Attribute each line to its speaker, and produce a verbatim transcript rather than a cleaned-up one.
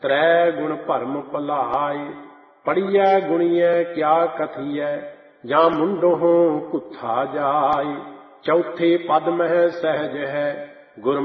Speaker 1: ਤ੍ਰੈ ਗੁਣ ਭਰਮ ਭੁਲਾਏ। ਪੜੀਐ ਗੁਣੀਐ ਕਿਆ ਕਥੀਐ, ਜਾਂ ਮੁੰਡੋਂ ਕੁੱਥਾ ਜਾਏ। ਚੌਥੇ ਪਦ ਮਹਿ ਸਹਿਜ ਹੈ, ਗੁਰ